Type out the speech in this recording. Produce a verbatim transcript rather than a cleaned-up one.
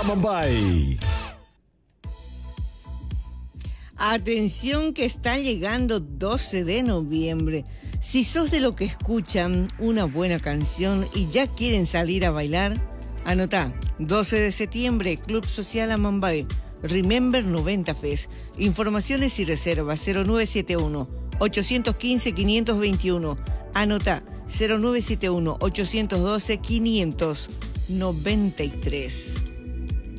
Amambay. Atención que está llegando doce de noviembre. Si sos de lo que escuchan una buena canción y ya quieren salir a bailar, anotá, doce de septiembre, Club Social Amambay, Remember noventa Fest. Informaciones y reservas cero nueve siete uno, ocho uno cinco, cinco dos uno. Anotá, cero nueve siete uno, ocho uno dos, cinco nueve tres.